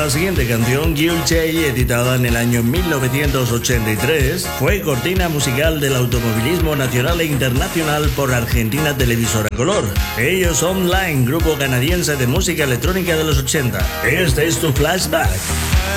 La siguiente canción, Guilty, editada en el año 1983, fue cortina musical del automovilismo nacional e internacional por Argentina Televisora Color. Ellos son Line, grupo canadiense de música electrónica de los 80. Este es tu flashback.